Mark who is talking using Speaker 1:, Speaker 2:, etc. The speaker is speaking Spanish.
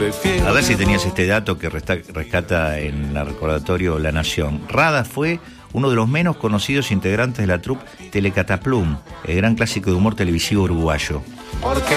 Speaker 1: A ver si tenías este dato que rescata en el recordatorio La Nación. Rada fue uno de los menos conocidos integrantes de la troupe Telecataplum, el gran clásico de humor televisivo uruguayo.
Speaker 2: Porque